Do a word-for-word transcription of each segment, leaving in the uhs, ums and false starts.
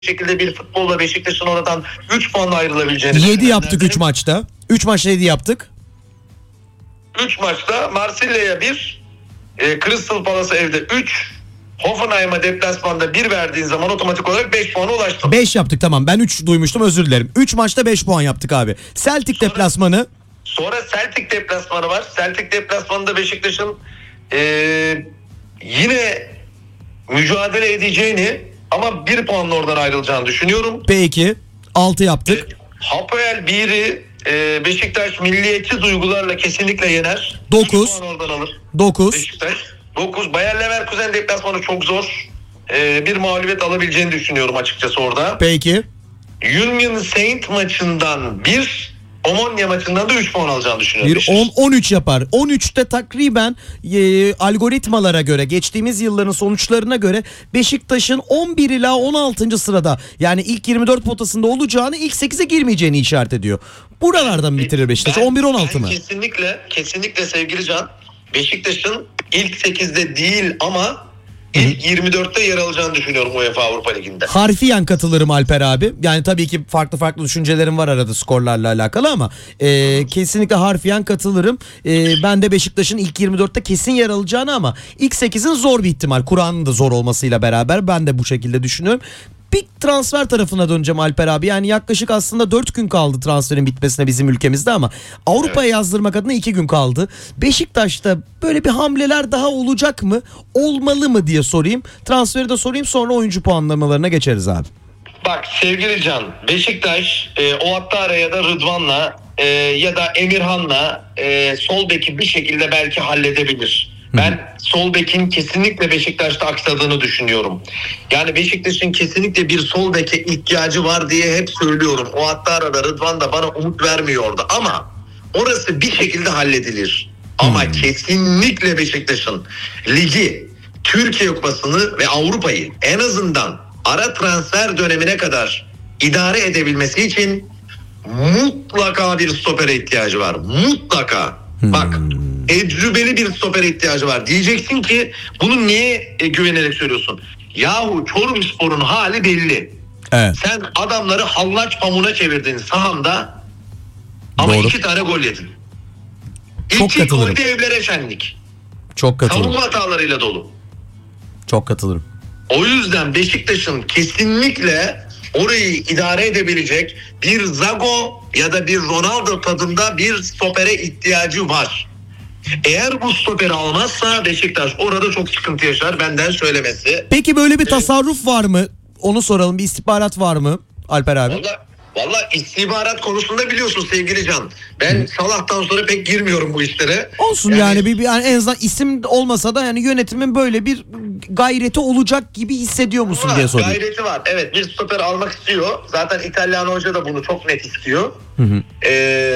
şekilde bir futbolla Beşiktaş'ın oradan üç puanla ayrılabileceğini. yedi yaptık üç maçta. üç maçta yedi yaptık. üç maçta Marsilya'ya bir, e, Crystal Palace'a evde üç, Hoffenheim'a deplasmanda bir verdiğin zaman otomatik olarak beş puana ulaştın. beş yaptık, tamam, ben üç duymuştum, özür dilerim. üç maçta beş puan yaptık abi. Celtic Sonra- deplasmanı. Sonra Celtic deplasmanı var. Celtic deplasmanında Beşiktaş'ın e, yine mücadele edeceğini ama bir puanla oradan ayrılacağını düşünüyorum. Peki altı yaptık. Hapoel bir'i e, Beşiktaş milliyetçi duygularla kesinlikle yener. Dokuz. üç puan oradan alır dokuz. Beşiktaş. dokuz. Bayer Leverkusen deplasmanı çok zor. E, bir mağlubiyet alabileceğini düşünüyorum açıkçası orada. Peki. Union Saint maçından bir, Omonia maçından da üç puan alacağını düşünüyorum. Bir on on üç yapar. on üçte takriben e, algoritmalara göre, geçtiğimiz yılların sonuçlarına göre Beşiktaş'ın on bir ila on altıncı sırada, yani ilk yirmi dört potasında olacağını, ilk sekize girmeyeceğini işaret ediyor. Buralardan bitirir Beşiktaş. Ben- on bir on altı ben mı? Kesinlikle, kesinlikle sevgili Can, Beşiktaş'ın ilk sekizde değil ama ilk yirmi dörtte yer alacağını düşünüyorum UEFA Avrupa Ligi'nde. Harfiyen katılırım Alper abi. Yani tabii ki farklı farklı düşüncelerim var arada skorlarla alakalı ama e, kesinlikle harfiyen katılırım. E, ben de Beşiktaş'ın ilk yirmi dörtte kesin yer alacağını, ama ilk sekizin zor bir ihtimal. Kur'an'ın da zor olmasıyla beraber ben de bu şekilde düşünüyorum. Bir transfer tarafına döneceğim Alper abi. Yani yaklaşık aslında dört gün kaldı transferin bitmesine bizim ülkemizde, ama Avrupa'ya Evet. yazdırmak adına iki gün kaldı. Beşiktaş'ta böyle bir hamleler daha olacak mı? Olmalı mı diye sorayım. Transferi de sorayım, sonra oyuncu puanlamalarına geçeriz abi. Bak sevgili Can, Beşiktaş e, o hatta araya da Rıdvan'la e, ya da Emirhan'la e, sol beki bir şekilde belki halledebilir. Ben sol bekin kesinlikle Beşiktaş'ta aksadığını düşünüyorum. Yani Beşiktaş'ın kesinlikle bir sol beke ihtiyacı var diye hep söylüyorum. O hatta arada Rıdvan da bana umut vermiyordu ama orası bir şekilde halledilir. Ama kesinlikle Beşiktaş'ın ligi, Türkiye Kupası'nı ve Avrupa'yı en azından ara transfer dönemine kadar idare edebilmesi için mutlaka bir stopere ihtiyacı var. Mutlaka. Bak, tecrübeli bir stopere ihtiyacı var. Diyeceksin ki bunu niye e, güvenerek söylüyorsun? Yahu Çorumspor'un hali belli. Evet. Sen adamları hallaç pamuğuna çevirdin sahanda ama Doğru. iki tane gol yedin. Çok İki katılırım. golde evlere şenlik. Çok katılırım. Savunma hatalarıyla dolu. Çok katılırım. O yüzden Beşiktaş'ın kesinlikle orayı idare edebilecek bir Zago ya da bir Ronaldo tadında bir stopere ihtiyacı var. Eğer bu stoperi almazsa Beşiktaş orada çok sıkıntı yaşar, benden söylemesi. Peki böyle bir tasarruf var mı? Onu soralım. Bir istihbarat var mı Alper abi? Valla valla istihbarat konusunda biliyorsun sevgili Can. Ben Salah'tan sonra pek girmiyorum bu işlere. Olsun yani, bir, bir yani en azından isim olmasa da yani yönetimin böyle bir gayreti olacak gibi hissediyor musun var, diye soruyorum. gayreti var. Evet, bir stoper almak istiyor. Zaten İtalyan hoca da bunu çok net istiyor. Hı hı. Ee,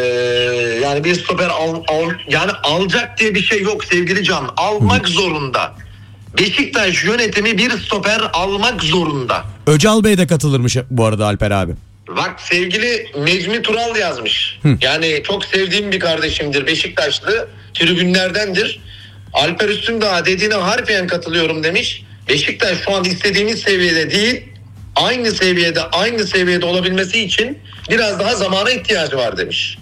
yani bir stoper al, al yani alacak diye bir şey yok sevgili Can. Almak zorunda. Beşiktaş yönetimi bir stoper almak zorunda. Öcal Bey de katılırmış bu arada Alper abi. Bak sevgili Necmi Tural yazmış. Hı. Yani çok sevdiğim bir kardeşimdir. Beşiktaşlı. Tribünlerdendir. Alper Üstündağ dediğine harfiyen katılıyorum demiş. Beşiktaş şu an istediğimiz seviyede değil. Aynı seviyede aynı seviyede olabilmesi için biraz daha zamana ihtiyacı var demiş.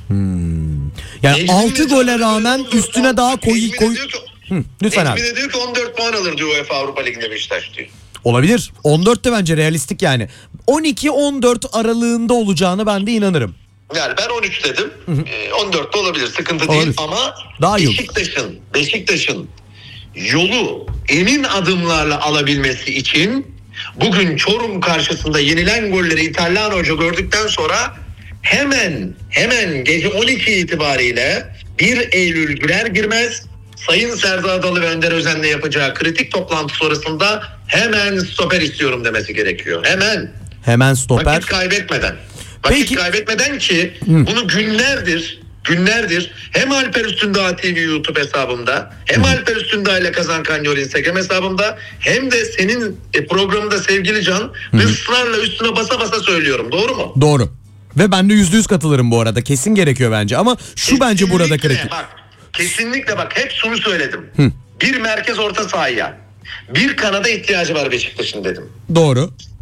Yani Necmi altı de- gole rağmen üstüne daha koy Necmi de koy. diyor ki- Hı, lütfen Necmi abi. de diyor ki on dört puan alır diyor UEFA Avrupa Ligi'nde Beşiktaş diyor. Olabilir. on dörtte bence realistik yani. on iki on dört aralığında olacağını ben de inanırım. Yani ben on üç dedim. Ee, on dörtte olabilir. Sıkıntı Olabilir. değil ama Daha iyi olur. Beşiktaş'ın Beşiktaş'ın yolu emin adımlarla alabilmesi için bugün Çorum karşısında yenilen golleri İtalyan hoca gördükten sonra hemen hemen gece on iki itibariyle bir Eylül girer girmez Sayın Serdar Adalı ve Önder Özen'le yapacağı kritik toplantı sonrasında hemen stoper istiyorum demesi gerekiyor. Hemen. Hemen stoper. Vakit kaybetmeden. Vakit Peki. kaybetmeden ki bunu günlerdir günlerdir hem Alper Üstündağ T V YouTube hesabımda hem Alper Üstündağ ile Kazan Kanyol Instagram hesabımda hem de senin e, programında sevgili Can ısrarla üstüne basa basa söylüyorum. Doğru mu? Doğru. Ve ben de yüzde yüz katılırım bu arada. Kesin gerekiyor bence, ama şu bence burada Kesinlikle, kritik. Bak, kesinlikle bak hep şunu söyledim. Bir merkez orta sahaya, bir kanada ihtiyacı var Beşiktaş'ın dedim. Doğru.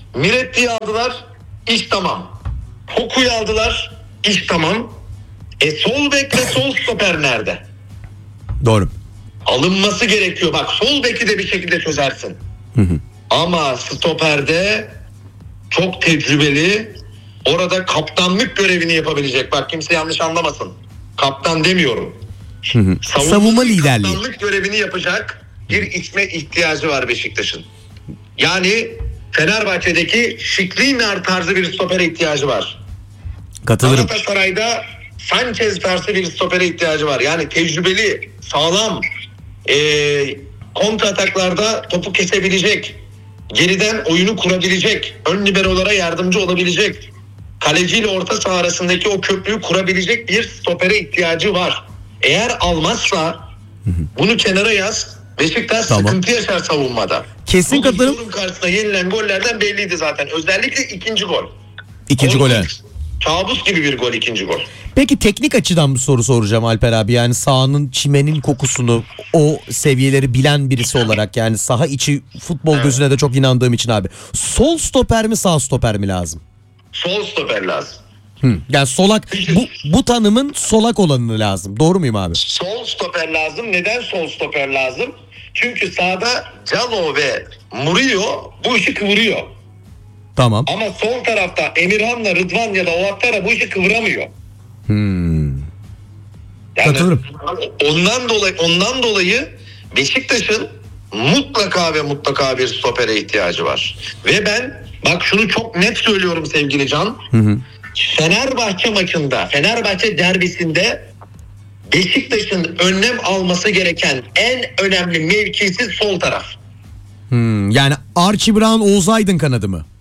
Miretti'yi aldılar. İş tamam. Poku'yu aldılar. İş tamam. E sol bek ve sol stoper nerede? Doğru. Alınması gerekiyor. Bak sol beki de bir şekilde çözersin. Hı hı. Ama stoperde çok tecrübeli, orada kaptanlık görevini yapabilecek. Bak kimse yanlış anlamasın. Kaptan demiyorum. Hı hı. Savunma liderliği. Kaptanlık görevini yapacak bir isme ihtiyacı var Beşiktaş'ın. Yani Fenerbahçe'deki Skriniar tarzı bir stopere ihtiyacı var. Katılırım. Galatasaray'da Sanchez tarzı bir stopere ihtiyacı var. Yani tecrübeli, sağlam, e, kontra ataklarda topu kesebilecek, geriden oyunu kurabilecek, ön liberolara yardımcı olabilecek, kaleciyle orta saha arasındaki o köprüyü kurabilecek bir stopere ihtiyacı var. Eğer almazsa bunu kenara yaz. Beşiktaş Tamam. sıkıntı yaşar savunmada. Kesin Bu katılırım. durum karşısında yenilen gollerden belliydi zaten. Özellikle ikinci gol. İkinci gol. Korkunç. Kabus gibi bir gol ikinci gol. Peki teknik açıdan bir soru soracağım Alper abi. Yani sahanın çimenin kokusunu, o seviyeleri bilen birisi olarak, yani saha içi futbol Evet. gözüne de çok inandığım için abi. Sol stoper mi, sağ stoper mi lazım? Sol stoper lazım. Hı. Yani solak, bu, bu tanımın solak olanını lazım. Doğru muyum abi? Sol stoper lazım. Neden sol stoper lazım? Çünkü sağda Cano ve Murillo bu işi kıvırıyor. Tamam. Ama sol tarafta Emirhan'la Rıdvan ya da Ovattara bu işi kıvıramıyor. Hmm. Yani Katılırım. Ondan dolayı ondan dolayı Beşiktaş'ın mutlaka ve mutlaka bir stopere ihtiyacı var. Ve ben bak şunu çok net söylüyorum sevgili Can. Hı hı. Fenerbahçe maçında, Fenerbahçe derbisinde Beşiktaş'ın önlem alması gereken en önemli mevkisi sol taraf. Hmm. Yani Archie Brown, Oğuz Aydın kanadı mı?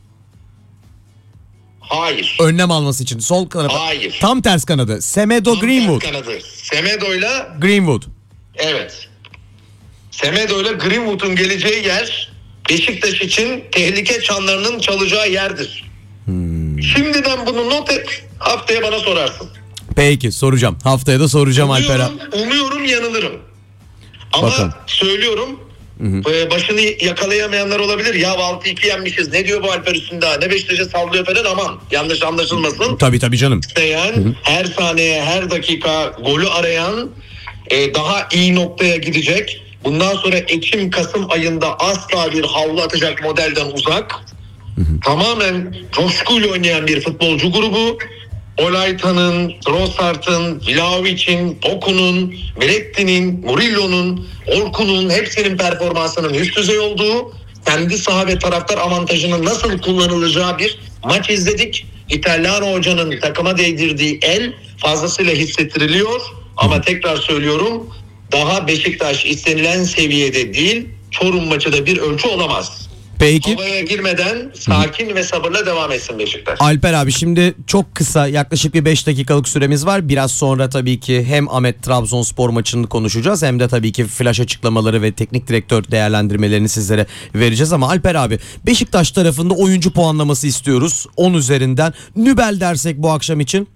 Hayır. Önlem alması için sol kanadı. Hayır. Tam ters kanadı. Semedo Tam Greenwood. ters kanadı. Semedo'yla Greenwood. evet. Semedo'yla Greenwood'un geleceği yer Beşiktaş için tehlike çanlarının çalacağı yerdir. Hmm. Şimdiden bunu not et. Haftaya bana sorarsın. Peki, soracağım. Haftaya da soracağım Alper abi. Umuyorum, umuyorum yanılırım. Ama Bakalım. söylüyorum, e, başını yakalayamayanlar olabilir. Ya altı iki yenmişiz. Ne diyor bu Alper Üstündağ? Ne Beşiktaş'a sallıyor falan, aman. Yanlış anlaşılmasın. Tabii tabii canım. İsteyen, her saniye, her dakika golü arayan, e, daha iyi noktaya gidecek. Bundan sonra Ekim, Kasım ayında asla bir havlu atacak modelden uzak. Tamamen coşkuyla oynayan bir futbolcu grubu. Olaytan'ın, Trossard'ın, Vlahovic'in, Poku'nun, Miretti'nin, Murillo'nun, Orkun'un hepsinin performansının üst düzey olduğu, kendi saha ve taraftar avantajının nasıl kullanılacağı bir maç izledik. İtalyan hocanın takıma değdirdiği el fazlasıyla hissettiriliyor. Ama tekrar söylüyorum, daha Beşiktaş istenilen seviyede değil. Çorum maçı da bir ölçü olamaz. Peki. Havaya girmeden sakin ve sabırla devam etsin Beşiktaş. Alper abi, şimdi çok kısa, yaklaşık bir beş dakikalık süremiz var. Biraz sonra tabii ki hem Ahmet Trabzonspor maçını konuşacağız, hem de tabii ki flash açıklamaları ve teknik direktör değerlendirmelerini sizlere vereceğiz. Ama Alper abi, Beşiktaş tarafında oyuncu puanlaması istiyoruz. on üzerinden. Nübel dersek bu akşam için.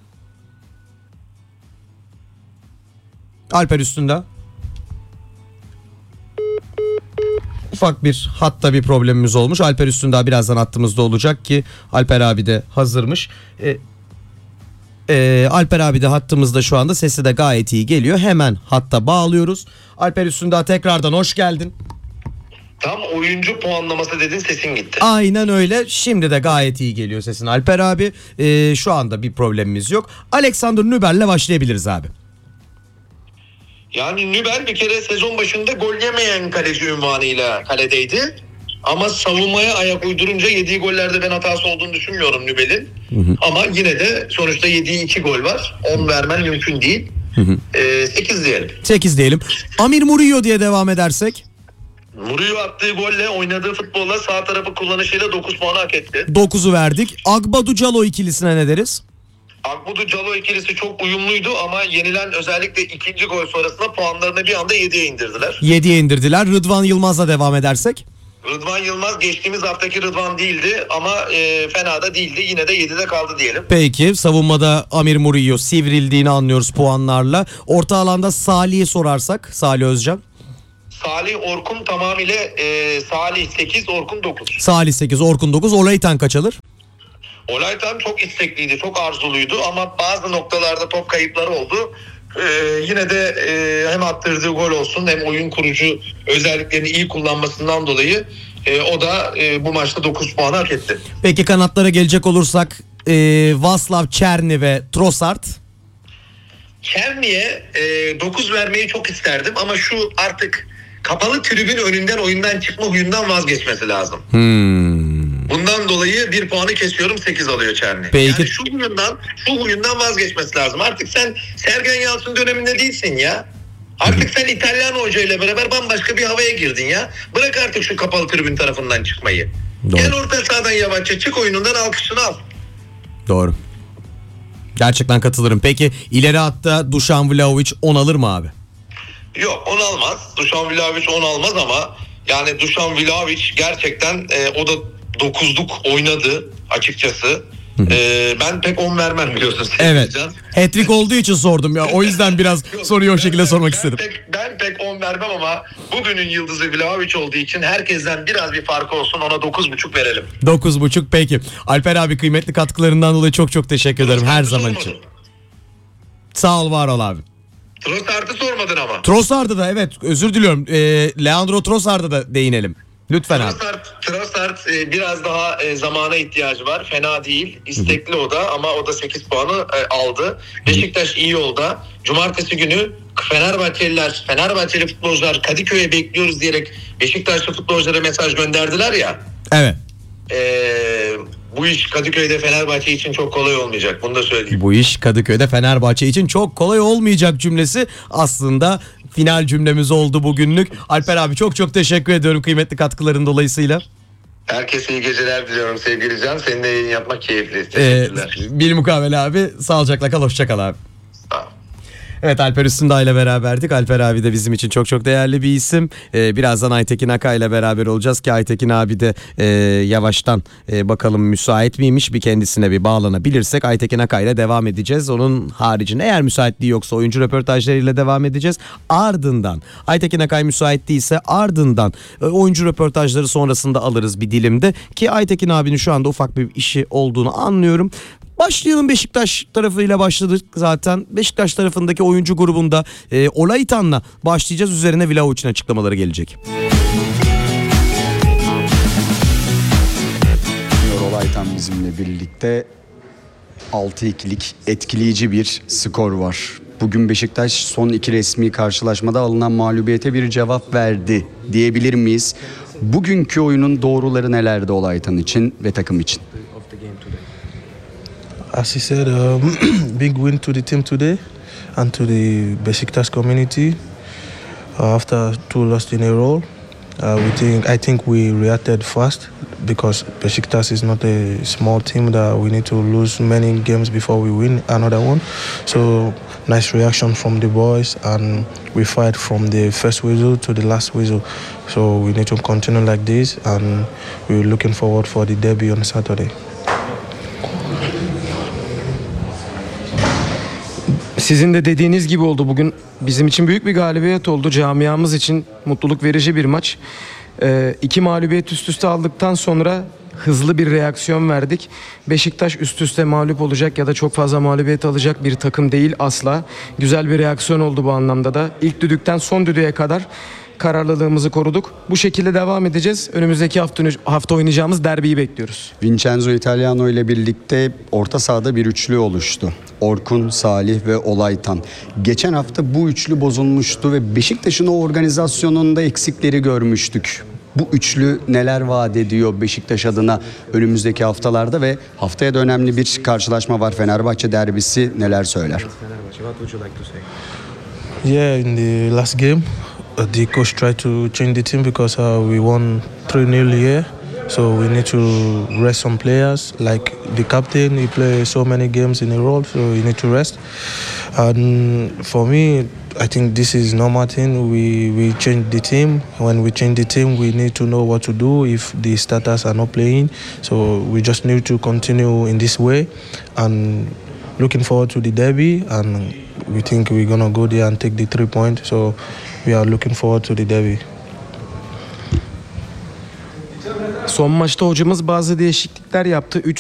Alper Üstündağ. Ufak bir hatta bir problemimiz olmuş. Alper Üstündağ birazdan hattımızda olacak ki Alper abi de hazırmış. Ee, e, Alper abi de hattımızda şu anda, sesi de gayet iyi geliyor. Hemen hatta bağlıyoruz. Alper Üstündağ, tekrardan hoş geldin. Tam oyuncu puanlaması dedin, sesin gitti. Aynen öyle. Şimdi de gayet iyi geliyor sesin Alper abi. Ee, şu anda bir problemimiz yok. Alexander Nübel'le başlayabiliriz abi. Yani Nübel bir kere sezon başında gol yemeyen kaleci unvanıyla kaledeydi. Ama savunmaya ayak uydurunca yediği gollerde ben hatası olduğunu düşünmüyorum Nübel'in. Ama yine de sonuçta yediği iki gol var. on vermen mümkün değil. Ee, sekiz diyelim. sekiz diyelim. Amir Murillo diye devam edersek. Murillo attığı golle, oynadığı futbolla, sağ tarafı kullanışıyla dokuz puanı hak etti. dokuzu verdik. Agbadu Calo ikilisine ne deriz? Akbudu Calo ikilisi çok uyumluydu ama yenilen özellikle ikinci gol sonrasında puanlarını bir anda yediye indirdiler. yediye indirdiler. Rıdvan Yılmaz'la devam edersek. Rıdvan Yılmaz geçtiğimiz haftaki Rıdvan değildi ama e, fena da değildi. Yine de yedide kaldı diyelim. Peki, savunmada Amir Murillo sivrildiğini anlıyoruz puanlarla. Orta alanda Salih'i sorarsak, Salih Özcan. Salih Orkun tamamıyla e, Salih sekiz, Orkun dokuz. Salih sekiz, Orkun dokuz. Olaytan kaç alır? Olaytan çok istekliydi, çok arzuluydu ama bazı noktalarda top kayıpları oldu. Ee, yine de e, hem attırdığı gol olsun hem oyun kurucu özelliklerini iyi kullanmasından dolayı e, o da e, bu maçta dokuz puanı hak etti. Peki kanatlara gelecek olursak e, Vaslav Çerni ve Trossard. Çerni'ye e, dokuz vermeyi çok isterdim ama şu artık kapalı tribün önünden oyundan çıkma huyundan vazgeçmesi lazım. Hmm. Bundan dolayı bir puanı kesiyorum, sekiz alıyor Çerni. Peki. Yani şu huyundan, şu huyundan vazgeçmesi lazım. Artık sen Sergen Yalçın döneminde değilsin ya. Artık sen İtalyan Hoca ile beraber bambaşka bir havaya girdin ya. Bırak artık şu kapalı tribün tarafından çıkmayı. Doğru. Gel orta sahadan yavaşça çık, oyunundan alkışını al. Doğru. Gerçekten katılırım. Peki ileri hatta Dušan Vlahović on alır mı abi? Yok, on almaz. Dušan Vlahović on almaz ama yani Dušan Vlahović gerçekten e, o da dokuzluk oynadı açıkçası. Ee, ben pek on vermem biliyorsun. Evet. Hat-trick olduğu için sordum ya. O yüzden biraz soruyu o şekilde sormak ben istedim. Pek, ben pek on vermem ama bugünün yıldızı Vlahović olduğu için herkesten biraz bir farkı olsun, ona dokuz buçuk verelim. dokuz buçuk peki. Alper abi kıymetli katkılarından dolayı çok çok teşekkür ederim her zaman için. Sağ ol, var ol abi. Trossard'ı sormadın ama. Trossard'ı da evet, özür diliyorum. Ee, Leandro Trossard'a da değinelim. Lütfen abi. Trossard, Trossard e, biraz daha e, zamana ihtiyacı var. Fena değil. İstekli o da ama o da sekiz puanı e, aldı. Beşiktaş iyi yolda. Cumartesi günü Fenerbahçeliler, Fenerbahçeli futbolcular Kadıköy'e bekliyoruz diyerek Beşiktaşlı futbolculara mesaj gönderdiler ya. Evet. E, bu iş Kadıköy'de Fenerbahçe için çok kolay olmayacak. Bunu da söyleyeyim. Bu iş Kadıköy'de Fenerbahçe için çok kolay olmayacak cümlesi aslında final cümlemiz oldu bugünlük. Alper abi çok çok teşekkür ediyorum kıymetli katkıların dolayısıyla. Herkese iyi geceler diliyorum sevgili Can. Seninle yayın yapmak keyifli. Ee, Teşekkürler. bilmukabele abi, sağlıcakla kal, hoşça kal abi. Sağ ol. Evet, Alper Üstündağ ile beraberdik. Alper abi de bizim için çok çok değerli bir isim. Ee, birazdan Aytekin Akay ile beraber olacağız ki Aytekin abi de e, yavaştan e, bakalım müsait miymiş, bir kendisine bir bağlanabilirsek Aytekin Akay ile devam edeceğiz. Onun haricinde eğer müsaitliği yoksa oyuncu röportajlarıyla devam edeceğiz. Ardından Aytekin Akay müsait değilse ardından e, oyuncu röportajları sonrasında alırız bir dilimde ki Aytekin abinin şu anda ufak bir işi olduğunu anlıyorum. Başlayalım, Beşiktaş tarafıyla başladık zaten. Beşiktaş tarafındaki oyuncu grubunda e, Olaytan'la başlayacağız. Üzerine Vlahović'in açıklamaları gelecek. Olaytan bizimle birlikte altı ikilik etkileyici bir skor var. Bugün Beşiktaş son iki resmi karşılaşmada alınan mağlubiyete bir cevap verdi diyebilir miyiz? Bugünkü oyunun doğruları nelerdi Olaytan için ve takım için? As he said, um, big win to the team today and to the Besiktas community uh, after two losses in a row. Uh, we think I think we reacted fast because Besiktas is not a small team that we need to lose many games before we win another one. So nice reaction from the boys and we fight from the first whistle to the last whistle. So we need to continue like this and we're looking forward for the derby on Saturday. Sizin de dediğiniz gibi oldu bugün. Bizim için büyük bir galibiyet oldu. Camiamız için mutluluk verici bir maç. Ee, iki mağlubiyet üst üste aldıktan sonra hızlı bir reaksiyon verdik. Beşiktaş üst üste mağlup olacak ya da çok fazla mağlubiyet alacak bir takım değil asla. Güzel bir reaksiyon oldu bu anlamda da. İlk düdükten son düdüğe kadar kararlılığımızı koruduk. Bu şekilde devam edeceğiz. Önümüzdeki hafta, hafta oynayacağımız derbiyi bekliyoruz. Vincenzo Italiano ile birlikte orta sahada bir üçlü oluştu. Orkun, Salih ve Olaytan. Geçen hafta bu üçlü bozulmuştu ve Beşiktaş'ın o organizasyonunda eksikleri görmüştük. Bu üçlü neler vaat ediyor Beşiktaş adına önümüzdeki haftalarda ve haftaya da önemli bir karşılaşma var. Fenerbahçe derbisi neler söyler? Yeah, in the last game, uh, the coach tried to change the team because uh, we won three nil here. So we need to rest some players. Like the captain, he plays so many games in a row, so you need to rest. And for me, I think this is normal thing. We we change the team. When we change the team, we need to know what to do if the starters are not playing. So we just need to continue in this way and looking forward to the derby. And we think we're gonna go there and take the three points. So we are looking forward to the derby. Son maçta hocamız bazı değişiklikler yaptı. üç